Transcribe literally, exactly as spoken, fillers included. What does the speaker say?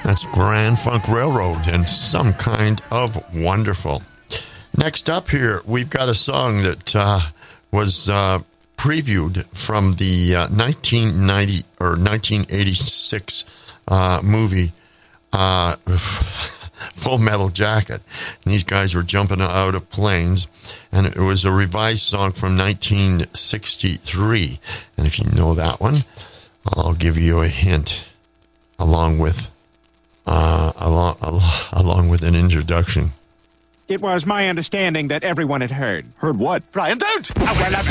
That's Grand Funk Railroad and Some Kind of Wonderful. Next up here, we've got a song that uh, was uh, previewed from the uh, nineteen ninety or nineteen eighty-six uh, movie uh, Full Metal Jacket. And these guys were jumping out of planes, and it was a revised song from nineteen sixty-three. And if you know that one, I'll give you a hint along with uh, along, along with an introduction. It was my understanding that everyone had heard. Heard what? Brian, don't! Oh, well,